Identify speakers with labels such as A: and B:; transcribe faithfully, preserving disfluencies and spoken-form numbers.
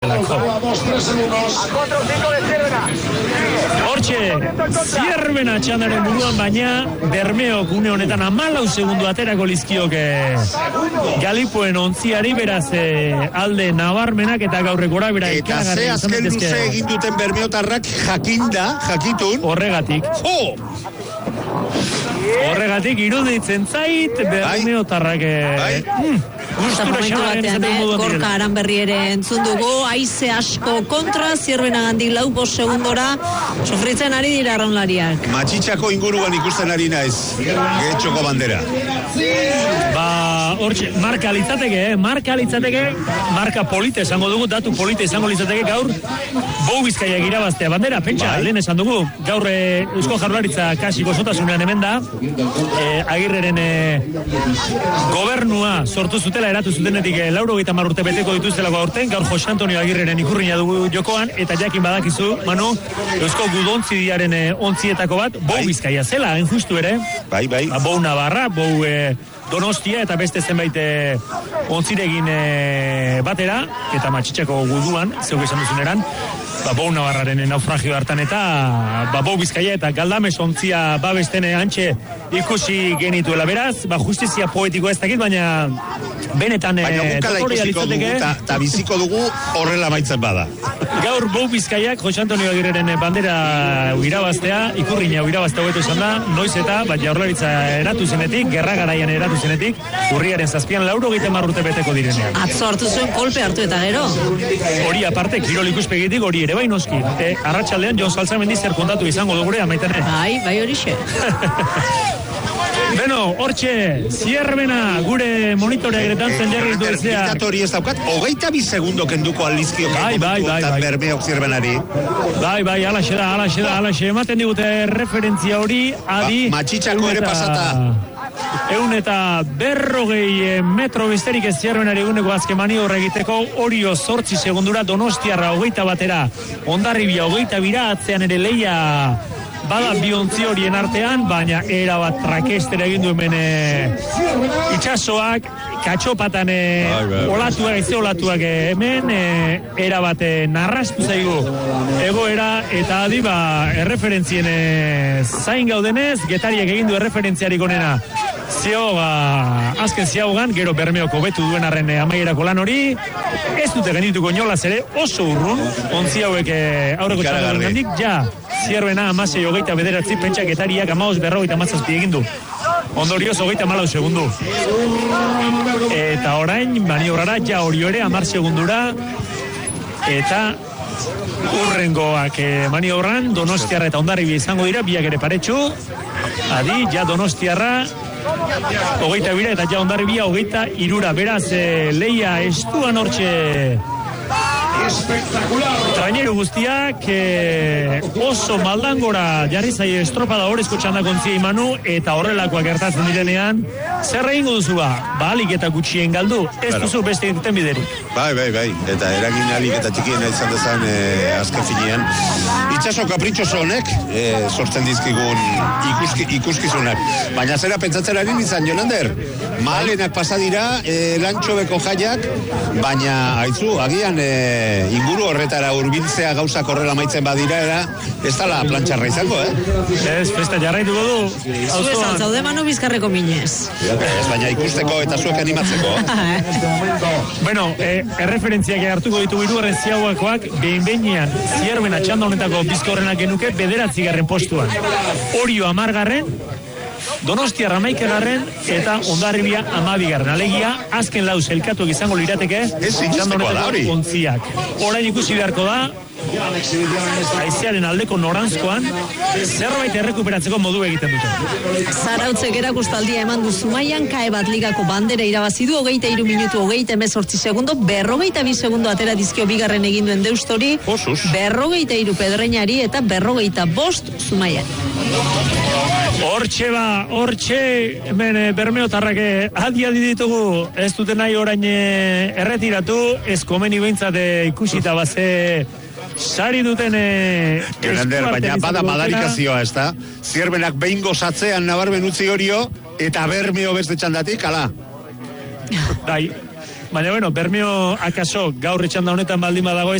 A: delako. Hortxe, Zierbena txandaren buruan, baina Bermeo gune honetan hamalau segundu aterako lizkioke Galipoen ontziari, beraz alde nabarmenak eta gaurrekora bera
B: eta ze azken luze egin duten bermeotarrak jakinda, jakitun
A: horregatik
B: oh!
A: horregatik iruditzen zait bermeotarrak
C: bai. mm. Eta momentu batean, eh, Gorka Aranberri ere entzun dugu, haize asko kontra, Zierbena gandik lau bost segundora, sofritzen ari dira arraunlariak.
B: Matxitxako inguruan ikusten ari naiz, getxoko bandera.
A: Ba, hortxe, marka litzateke, eh? marka litzateke, marka polite esango dugu, datu polite esango litzateke gaur, Bou Bizkaiak irabaztea bandera, pentsa, bai. Lehen esan dugu, gaur e, Eusko Jaurlaritza kasi gozotasunean hemen da, e, Agirreren e, gobernua sortu zutela, eratu zutenetik e, lauro gehieta marrurte beteko dituztelako aurten, gaur Jose Antonio Agirreren ikurriña dugu jokoan, eta jakin badakizu, Manu, Eusko Gudontzidiaren e, ontzietako bat, Bou Bizkaia zela, hain justu ere,
B: bai, bai.
A: Ba, Bou Navarra, Bou e, Donostia eta beste zenbait e, ontziregin e, batera, eta Matxitxako guduan, zeuk esan duzuneran, ba, Bou Navarraren naufragio hartan eta ba, Bou Bizkaia eta Galdames ontzia babestene antxe ikusi genituela. Beraz, ba, justizia poetikoa ez dakit, baina benetan
B: baina bukala ikusiko dugu eta biziko dugu horrela maitzen bada.
A: Gaur Bou Bizkaiak Jose Antonio Agirreren bandera irabaztea, ikurriña irabaztea hobeto izan da, noiz eta ba, Jaurlaritza eratu zenetik, gerra garaian eratu zenetik, urriaren zazpian lauro gehieten marrurte beteko direnean.
C: Atzo hartu zuen kolpe hartu eta gero.
A: Hori aparte, kirol ikuspegitik hori ere bai noski. E, arratsaldean Jon Salzamendi zer kontatu izango dugure amaitane.
C: Bai, bai horixe.
A: Beno, hortxe, Zierbena gure monitorea gretantzen jarri du ezea.
B: Diktatori ez daukat, hogeita bi segundo kenduko aldizkio
A: bai, bai, bai, bai.
B: Bermeok Zierbenari.
A: Bai, bai, alaxe da, alaxe da, alaxe. Ematen digute referentzia hori, adi.
B: Ba, Matxitxako ere pasata.
A: Eun eta berrogei metro besterik ez Zierbenari eguneko azken maniobra egiteko, Orio zortzi segundura, Donostiarra hogeita batera, Hondarribia hogeita bira, atzean ere Leia bada biontzi horien artean, baina erabat trakestera egin du hemen e, itxasoak, katxopatan e, olatuak, ez olatuak e, hemen, e, erabat e, narrastu zaigu egoera, eta adi ba, erreferentzien e, zain gaudenez, Getariak egin du erreferentziarik onena. Zio, ba, azken ziagogan, gero Bermeoko betu duen arren e, amaierako lan hori, ez dute genituko inolaz ere, oso urrun, ontzi hauek e, aurreko txalaren gandik, ja, Zierbena amasei hogeita bederatzi, pentsa Getariak amaos berrogeita amazazpi egin du. Ondorioz hogeita malau segundu. Eta orain, maniobrara, ja hori ere, amar segundura, eta urrengoak eh, maniobran, Donostiarra eta Hondarribia izango dira, biak ere paretxu, adi, ja Donostiarra, hogeita bira, eta ja Hondarribia hogeita irura, beraz, eh, Leia estuan hortxe, traineru guztiak eh, oso maldangora jarri zai estropada horrezko txandakontzia imanu, eta horrelakoak gertatzen direnean, zer egingo duzu ba? Ba, alik eta gutxien galdu, ez claro. Duzu beste egiten biderik.
B: Bai, bai, bai, eta eragin alik eta txikiena izan dezan eh, azken finean. Itxaso kapritxoso honek, eh, sortzen dizkigun ikuski, ikuskizunak. Baina zera pentsatzen ari nizan, Jonander, malenak pasadira, eh, lantxobeko jaiak, baina haitzu, agian eh, inguru horretara hurbiltzea gauzak horrela maitzen badira, era, ez dala plantxarra izango, eh?
A: Ez, festa jarraituko du.
C: Zu esan, zaude Manu Bizkarreko minez.
B: Ez, baina ikusteko eta zuek animatzeko.
A: Bueno, eh, erreferentziak hartuko ditu hirugarren ziagoakoak, behin-behinean Zierbena txanda honetako bizkorrenak genuke bederatzi garren postuan. Orio amargarren, Donostiarra hamaikagarren eta Hondarribia hamabigarren. Alegia, azken lau zelkatuak izango lirateke, txanda honetako ontziak. Orain ikusi beharko da, haizearen aldeko noranzkoan, zerbait errekuperatzeko modu egiten dute.
C: Zarautzek erakustaldia eman du Zumaian, kae bat ligako bandera irabazi du, hogeita hiru minutu, hogeita hemezortzi segundo, berrogeita bi segundo atera dizkio bigarren egin duen Deustori, berrogeita hiru Pedreñari eta berrogeita bost Zumaian.
A: Hortxe ba, hortxe, hemen bermeotarrak adi-adi ditugu, ez dute nahi orain erretiratu, ez komeni behintzat ikusita baze sari duten
B: Jonander, baina bada madarikazioa, ez da? Zierbenak behin gozatzean nabarmen utzi Orio, eta Bermeo beste txandatik, ala?
A: Bai, baina bueno, Bermeo akaso gaur etxanda honetan baldin badago